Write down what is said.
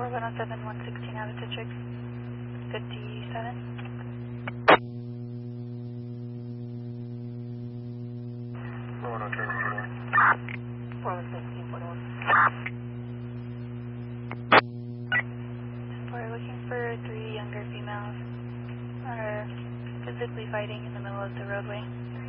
4107, 116 out of Citrix, 57. 41. We're looking for 3 younger females that are physically fighting in the middle of the roadway.